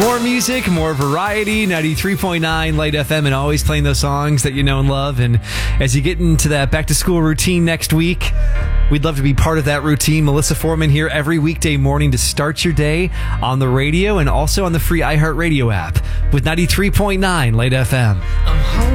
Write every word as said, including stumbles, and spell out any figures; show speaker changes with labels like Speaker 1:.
Speaker 1: More music, more variety, ninety-three point nine Light F M, and always playing those songs that you know and love. And as you get into that back-to-school routine next week, we'd love to be part of that routine. Melissa Foreman here every weekday morning to start your day on the radio and also on the free iHeartRadio app with ninety-three point nine Light F M.